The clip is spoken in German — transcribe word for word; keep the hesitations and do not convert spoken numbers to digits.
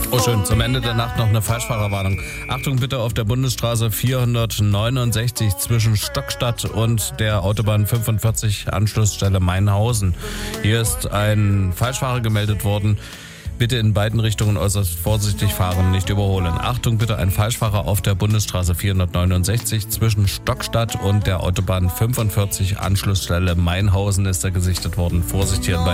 Oh schön, zum Ende der Nacht noch eine Falschfahrerwarnung. Achtung bitte auf der Bundesstraße vierhundertneunundsechzig zwischen Stockstadt und der Autobahn fünfundvierzig Anschlussstelle Mainhausen. Hier ist ein Falschfahrer gemeldet worden. Bitte in beiden Richtungen äußerst vorsichtig fahren, nicht überholen. Achtung bitte, ein Falschfahrer auf der Bundesstraße vierhundertneunundsechzig zwischen Stockstadt und der Autobahn fünfundvierzig Anschlussstelle Mainhausen ist da gesichtet worden. Vorsicht hier in beiden